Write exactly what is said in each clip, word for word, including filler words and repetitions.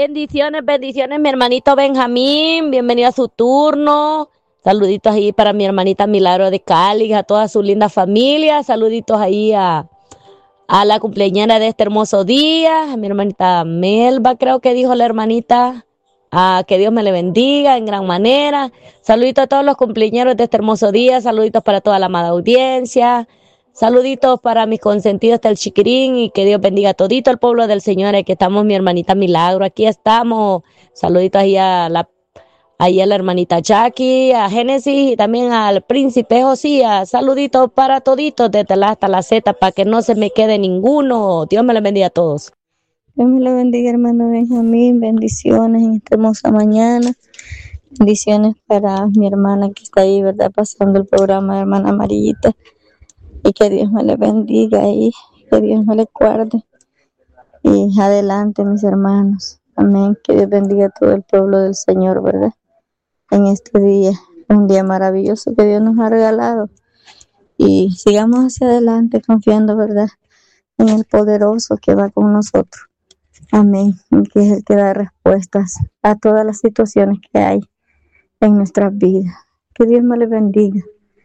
Bendiciones, bendiciones, mi hermanito Benjamín, bienvenido a su turno. Saluditos ahí para mi hermanita Milagro de Cali, a toda su linda familia. Saluditos ahí a, a la cumpleañera de este hermoso día, a mi hermanita Melba, creo que dijo la hermanita. Ah, que Dios me le bendiga en gran manera. Saluditos a todos los cumpleañeros de este hermoso día. Saluditos para toda la amada audiencia. Saluditos para mis consentidos del Chiquirín y que Dios bendiga a todito el pueblo del Señor. Aquí estamos, mi hermanita Milagro. Aquí estamos. Saluditos ahí a la, ahí a la hermanita Jackie, a Génesis y también al príncipe Josías. Saluditos para toditos desde la hasta la Z para que no se me quede ninguno. Dios me les bendiga a todos. Dios me lo bendiga, hermano Benjamín. Bendiciones en esta hermosa mañana. Bendiciones para mi hermana que está ahí, ¿verdad? Pasando el programa, hermana Amarillita. Y que Dios me le bendiga y que Dios me le guarde. Y adelante, mis hermanos. Amén. Que Dios bendiga a todo el pueblo del Señor, ¿verdad? En este día, un día maravilloso que Dios nos ha regalado. Y sigamos hacia adelante confiando, ¿verdad? En el poderoso que va con nosotros. Amén, que es el que da respuestas a todas las situaciones que hay en nuestras vidas. Que Dios me les bendiga.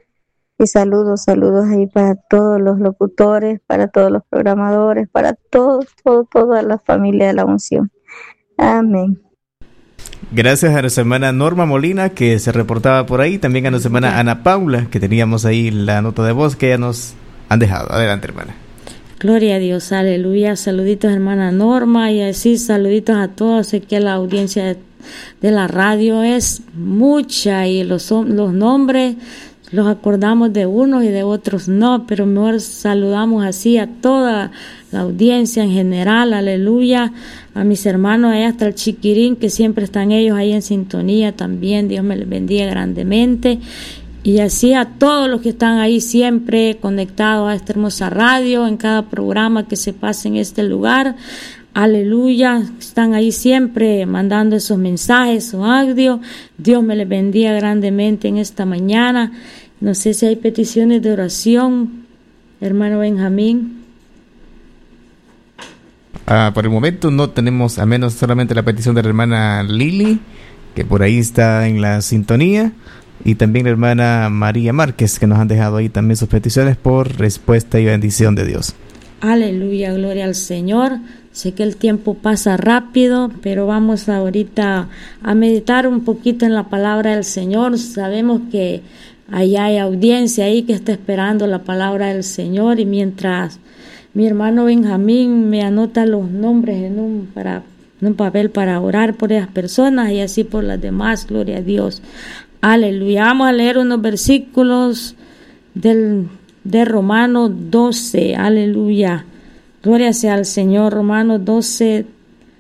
Y saludos, saludos ahí para todos los locutores, para todos los programadores, para todos, todo, toda la familia de la unción. Amén. Gracias a nuestra hermana Norma Molina, que se reportaba por ahí. También a nuestra hermana Ana Paula, que teníamos ahí la nota de voz que ya nos han dejado. Adelante, hermana. Gloria a Dios, aleluya. Saluditos, hermana Norma, y así saluditos a todos. Sé que la audiencia de, de la radio es mucha y los, los nombres los acordamos de unos y de otros no, pero mejor saludamos así a toda la audiencia en general, aleluya. A mis hermanos allá hasta el Chiquirín, que siempre están ellos ahí en sintonía también. Dios me les bendiga grandemente. Y así a todos los que están ahí siempre conectados a esta hermosa radio, en cada programa que se pase en este lugar. Aleluya, están ahí siempre mandando esos mensajes, esos audios. Dios me les bendiga grandemente en esta mañana. No sé si hay peticiones de oración, hermano Benjamín. Ah, por el momento no tenemos, a menos solamente la petición de la hermana Lili, que por ahí está en la sintonía. Y también la hermana María Márquez, que nos han dejado ahí también sus peticiones por respuesta y bendición de Dios. Aleluya, gloria al Señor. Sé que el tiempo pasa rápido, pero vamos ahorita a meditar un poquito en la palabra del Señor. Sabemos que allá hay audiencia ahí que está esperando la palabra del Señor, y mientras mi hermano Benjamín me anota los nombres en un, para, en un papel para orar por esas personas y así por las demás, gloria a Dios. Aleluya. Vamos a leer unos versículos del, de Romanos doce. Aleluya. Gloria sea al Señor. Romanos doce,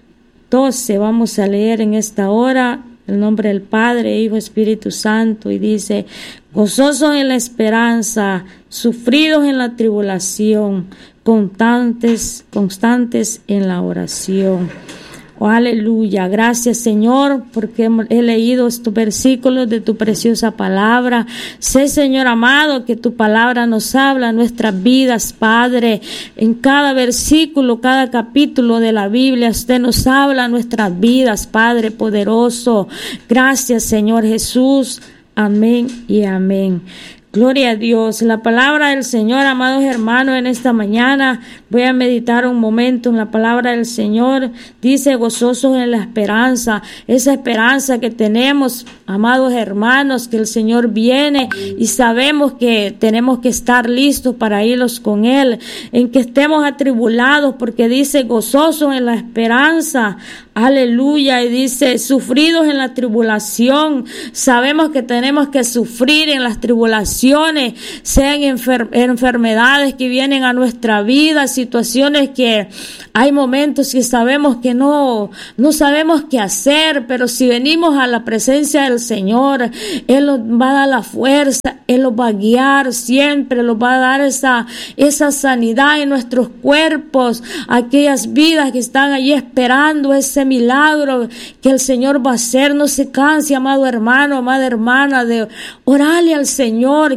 doce. Vamos a leer en esta hora el nombre del Padre, Hijo, Espíritu Santo. Y dice: gozosos en la esperanza, sufridos en la tribulación, constantes, constantes en la oración. Oh, aleluya, gracias Señor, porque he leído estos versículos de tu preciosa palabra. Sé, Señor amado, que tu palabra nos habla nuestras vidas, Padre. En cada versículo, cada capítulo de la Biblia, usted nos habla nuestras vidas, Padre poderoso. Gracias, Señor Jesús. Amén y amén. Gloria a Dios. La palabra del Señor, amados hermanos, en esta mañana voy a meditar un momento en la palabra del Señor. Dice: gozosos en la esperanza, esa esperanza que tenemos, amados hermanos, que el Señor viene y sabemos que tenemos que estar listos para irlos con Él, en que estemos atribulados, porque dice gozosos en la esperanza. Aleluya. Y dice sufridos en la tribulación. Sabemos que tenemos que sufrir en las tribulaciones, sean enfer- enfermedades que vienen a nuestra vida, situaciones que hay momentos que sabemos que no, no sabemos qué hacer, pero si venimos a la presencia del Señor, Él nos va a dar la fuerza, Él nos va a guiar siempre, nos va a dar esa, esa sanidad en nuestros cuerpos, aquellas vidas que están allí esperando ese milagro que el Señor va a hacer. No se canse, amado hermano, amada hermana, de orarle al Señor,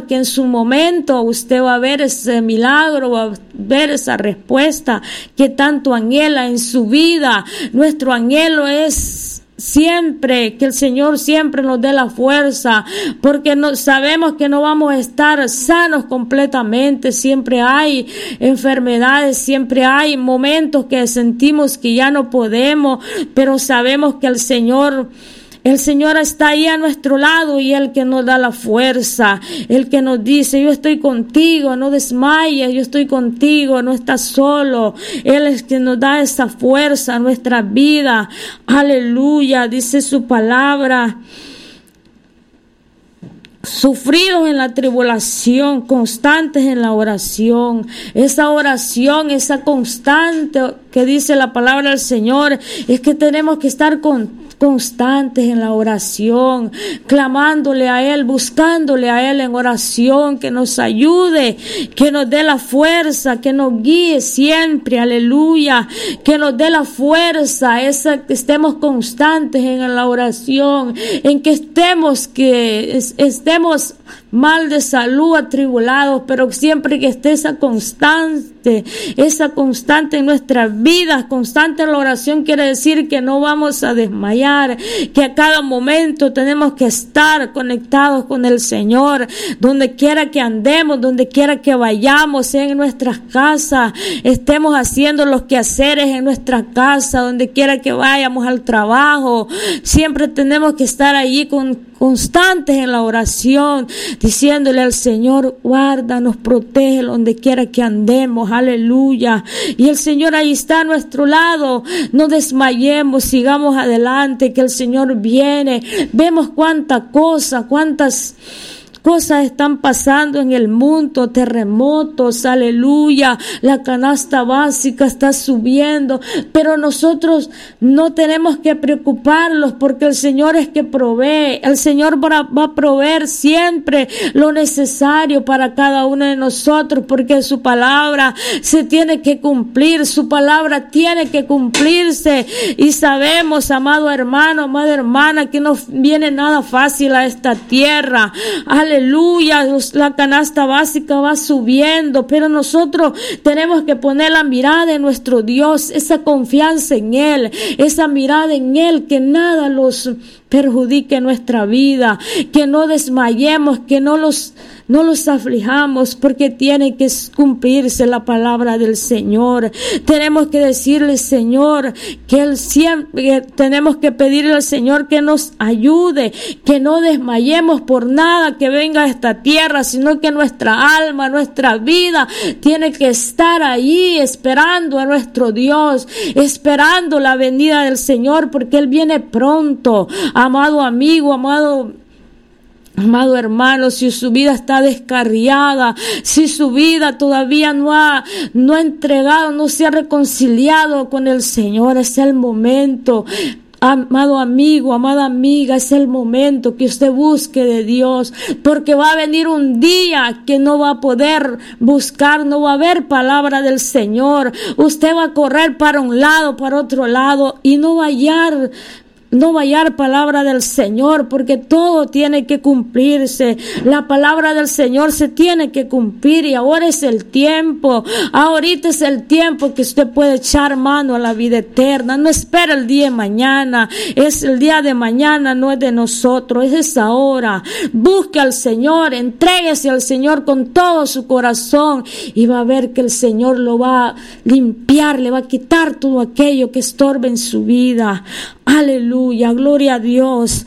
Señor, que en su momento usted va a ver ese milagro, va a ver esa respuesta que tanto anhela en su vida. Nuestro anhelo es siempre que el Señor siempre nos dé la fuerza, porque no, sabemos que no vamos a estar sanos completamente. Siempre hay enfermedades, siempre hay momentos que sentimos que ya no podemos, pero sabemos que el Señor El Señor está ahí a nuestro lado, y Él que nos da la fuerza, el que nos dice: yo estoy contigo, no desmayes, yo estoy contigo, no estás solo. Él es quien nos da esa fuerza a nuestra vida. Aleluya, dice su palabra: sufridos en la tribulación, constantes en la oración. Esa oración, esa constante que dice la palabra del Señor, es que tenemos que estar con constantes en la oración, clamándole a Él, buscándole a Él en oración, que nos ayude, que nos dé la fuerza, que nos guíe siempre, aleluya, que nos dé la fuerza, esa, que estemos constantes en la oración, en que estemos, que es, estemos mal de salud, atribulados, pero siempre que esté esa constante, esa constante en nuestras vidas, constante en la oración, quiere decir que no vamos a desmayar, que a cada momento tenemos que estar conectados con el Señor, donde quiera que andemos, donde quiera que vayamos, sea en nuestras casas, estemos haciendo los quehaceres en nuestra casa, donde quiera que vayamos al trabajo, siempre tenemos que estar allí con constantes en la oración, diciéndole al Señor: guárdanos, protege donde quiera que andemos, aleluya. Y el Señor ahí está a nuestro lado. No desmayemos, sigamos adelante, que el Señor viene. Vemos cuántas cosas, cuántas cosas están pasando en el mundo, terremotos, aleluya, la canasta básica está subiendo, pero nosotros no tenemos que preocuparnos, porque el Señor es que provee. El Señor va a proveer siempre lo necesario para cada uno de nosotros, porque su palabra se tiene que cumplir, su palabra tiene que cumplirse, y sabemos, amado hermano, amada hermana, que no viene nada fácil a esta tierra. Aleluya, la canasta básica va subiendo, pero nosotros tenemos que poner la mirada en nuestro Dios, esa confianza en Él, esa mirada en Él, que nada los perjudique nuestra vida, que no desmayemos, que no los no los aflijamos, porque tiene que cumplirse la palabra del Señor. Tenemos que decirle, Señor, que Él siempre, tenemos que pedirle al Señor que nos ayude, que no desmayemos por nada que venga a esta tierra, sino que nuestra alma, nuestra vida tiene que estar ahí esperando a nuestro Dios, esperando la venida del Señor, porque Él viene pronto. Amado amigo, amado Amado hermano, si su vida está descarriada, si su vida todavía no ha, no ha entregado, no se ha reconciliado con el Señor, es el momento. Amado amigo, amada amiga, es el momento que usted busque de Dios, porque va a venir un día que no va a poder buscar, no va a haber palabra del Señor. Usted va a correr para un lado, para otro lado, y no va a hallar No va a hallar palabra del Señor, porque todo tiene que cumplirse. La palabra del Señor se tiene que cumplir, y ahora es el tiempo. Ahorita es el tiempo que usted puede echar mano a la vida eterna. No espera el día de mañana. Es el día de mañana, no es de nosotros, es esa hora. Busque al Señor, entréguese al Señor con todo su corazón, y va a ver que el Señor lo va a limpiar, le va a quitar todo aquello que estorbe en su vida. Aleluya, gloria a Dios.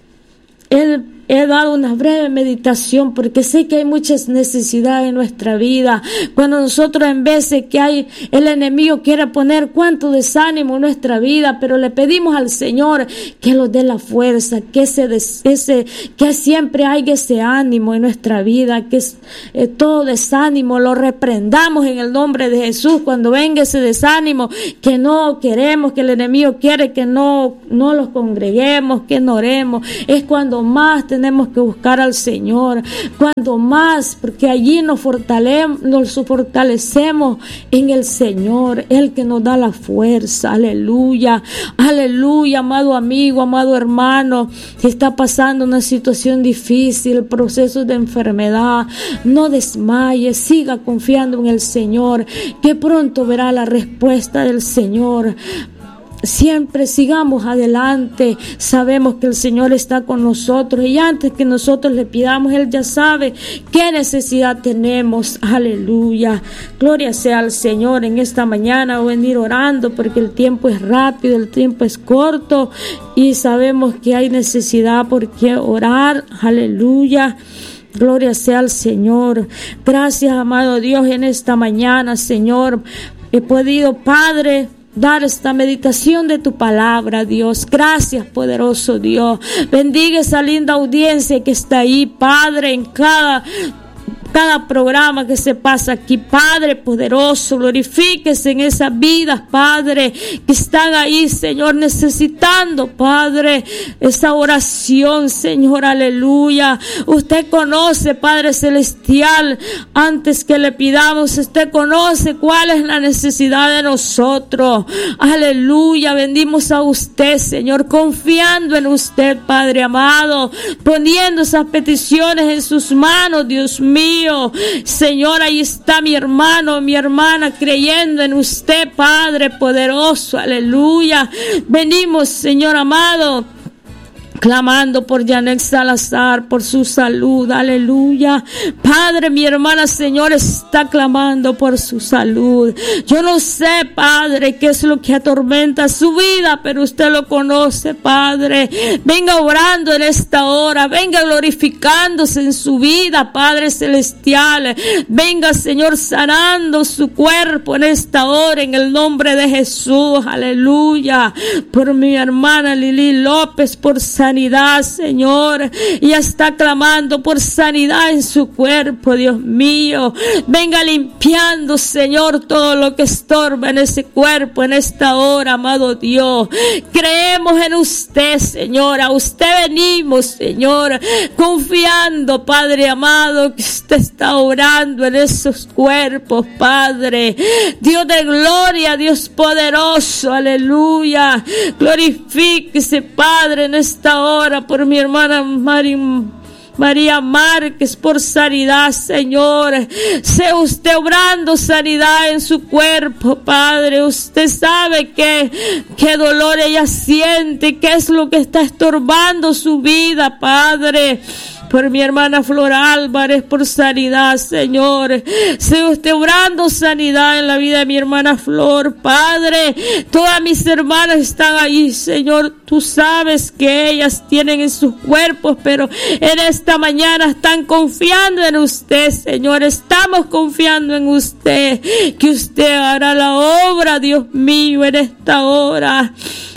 Él He dado una breve meditación porque sé que hay muchas necesidades en nuestra vida. Cuando nosotros, en vez de que hay, el enemigo quiere poner cuánto desánimo en nuestra vida, pero le pedimos al Señor que nos dé la fuerza, que ese, ese que siempre haya ese ánimo en nuestra vida, que eh, todo desánimo lo reprendamos en el nombre de Jesús. Cuando venga ese desánimo, que no queremos, que el enemigo quiere que no, no los congreguemos, que no oremos, es cuando más tenemos tenemos que buscar al Señor. Cuando más, porque allí nos, fortale, nos fortalecemos en el Señor, el que nos da la fuerza. Aleluya, aleluya, amado amigo, amado hermano, si está pasando una situación difícil, procesos de enfermedad, no desmaye, siga confiando en el Señor, que pronto verá la respuesta del Señor. Siempre sigamos adelante. Sabemos que el Señor está con nosotros y antes que nosotros le pidamos, Él ya sabe qué necesidad tenemos. Aleluya. Gloria sea al Señor. En esta mañana voy a venir orando porque el tiempo es rápido, el tiempo es corto y sabemos que hay necesidad por qué orar. Aleluya. Gloria sea al Señor. Gracias, amado Dios, en esta mañana, Señor. He podido, Padre, dar esta meditación de tu palabra, Dios. Gracias, poderoso Dios. Bendiga esa linda audiencia que está ahí, Padre, en cada cada programa que se pasa aquí, Padre poderoso, glorifíquese en esas vidas, Padre, que están ahí, Señor, necesitando, Padre, esa oración, Señor, aleluya. Usted conoce, Padre celestial, antes que le pidamos, usted conoce cuál es la necesidad de nosotros, aleluya. Bendimos a usted, Señor, confiando en usted, Padre amado, poniendo esas peticiones en sus manos, Dios mío. Señor, ahí está mi hermano, mi hermana, creyendo en usted, Padre poderoso, aleluya. Venimos, Señor amado, clamando por Janet Salazar, por su salud, aleluya. Padre, mi hermana, Señor, está clamando por su salud. Yo no sé, Padre, qué es lo que atormenta su vida, pero usted lo conoce, Padre. Venga orando en esta hora, venga glorificándose en su vida, Padre celestial. Venga, Señor, sanando su cuerpo en esta hora, en el nombre de Jesús, aleluya. Por mi hermana Lili López, por sanidad. Sanidad, Señor, y está clamando por sanidad en su cuerpo, Dios mío. Venga limpiando, Señor, todo lo que estorba en ese cuerpo en esta hora, amado Dios. Creemos en usted, Señor, a usted venimos, Señor, confiando, Padre amado, que usted está orando en esos cuerpos, Padre. Dios de gloria, Dios poderoso, aleluya. Glorifíquese, Padre, en esta hora por mi hermana Mari, María Márquez, por sanidad, Señor. Sea usted obrando sanidad en su cuerpo, Padre. Usted sabe que, qué dolor ella siente, qué es lo que está estorbando su vida, Padre. Por mi hermana Flor Álvarez, por sanidad, Señor. Sea usted obrando sanidad en la vida de mi hermana Flor, Padre. Todas mis hermanas están ahí, Señor. Tú sabes que ellas tienen en sus cuerpos, pero en esta mañana están confiando en usted, Señor. Estamos confiando en usted, que usted hará la obra, Dios mío, en esta hora.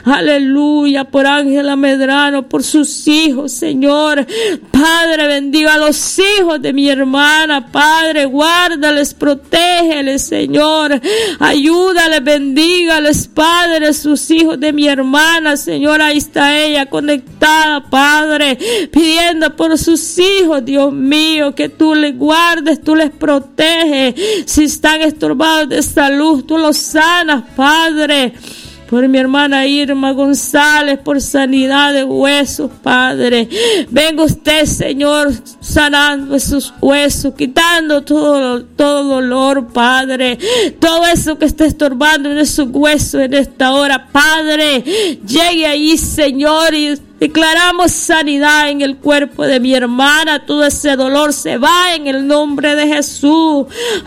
Aleluya, por Ángela Medrano, por sus hijos, Señor. Padre, bendiga a los hijos de mi hermana, Padre, guárdales, protégeles, Señor. Ayúdales, bendígales, Padre, sus hijos de mi hermana, Señor. Ahí está ella conectada, Padre, pidiendo por sus hijos, Dios mío, que tú les guardes, tú les proteges. Si están estorbados de salud, tú los sanas, Padre. Por mi hermana Irma González, por sanidad de huesos, Padre. Venga usted, Señor, sanando esos huesos, quitando todo, todo dolor, Padre. Todo eso que está estorbando en esos huesos en esta hora, Padre. Llegue ahí, Señor, y declaramos sanidad en el cuerpo de mi hermana. Todo ese dolor se va en el nombre de Jesús.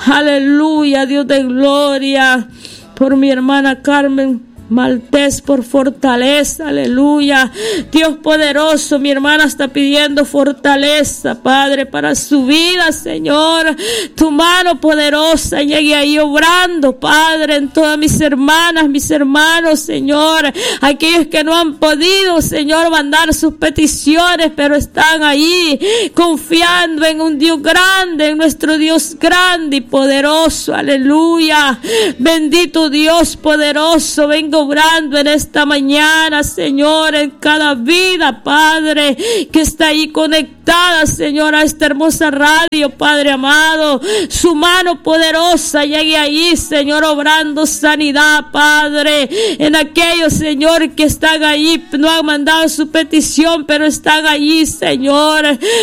Aleluya, Dios de gloria. Por mi hermana Carmen Maltés, por fortaleza, aleluya. Dios poderoso, mi hermana está pidiendo fortaleza, Padre, para su vida, Señor. Tu mano poderosa llegue ahí obrando, Padre, en todas mis hermanas, mis hermanos, Señor. Aquellos que no han podido, Señor, mandar sus peticiones, pero están ahí confiando en un Dios grande, en nuestro Dios grande y poderoso, aleluya. Bendito Dios poderoso, venga siga obrando en esta mañana, Señor, en cada vida, Padre, que está ahí conectada, Señor, a esta hermosa radio, Padre amado. Su mano poderosa llegue ahí, Señor, obrando sanidad, Padre, en aquellos, Señor, que están ahí, no han mandado su petición, pero están allí, Señor,